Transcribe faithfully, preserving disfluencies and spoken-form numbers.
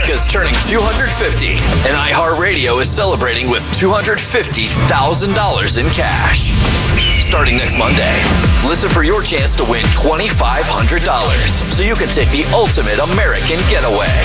America's turning two hundred fifty, and iHeartRadio is celebrating with two hundred fifty thousand dollars in cash. Starting next Monday, listen for your chance to win twenty-five hundred dollars so you can take the ultimate American getaway.